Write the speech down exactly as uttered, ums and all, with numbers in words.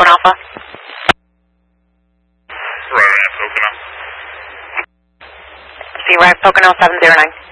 one Alpha. Right, Pocono. See, right, Pocono seven zero nine.